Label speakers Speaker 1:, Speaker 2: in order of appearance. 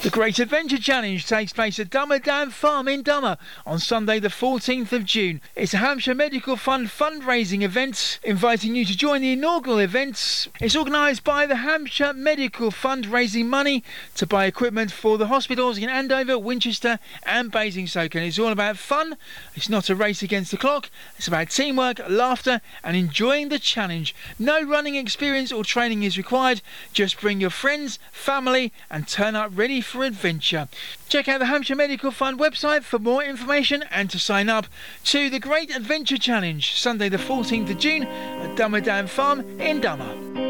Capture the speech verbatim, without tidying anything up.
Speaker 1: The Great Adventure Challenge takes place at Dummer Dam Farm in Dummer on Sunday the fourteenth of June. It's a Hampshire Medical Fund fundraising event, inviting you to join the inaugural event. It's organised by the Hampshire Medical Fund, raising money to buy equipment for the hospitals in Andover, Winchester and Basingstoke. And it's all about fun. It's not a race against the clock. It's about teamwork, laughter and enjoying the challenge. No running experience or training is required. Just bring your friends, family and turn up ready for for adventure. Check out the Hampshire Medical Fund website for more information and to sign up to the Great Adventure Challenge, Sunday the fourteenth of June at Dummer Dam Farm in Dummer.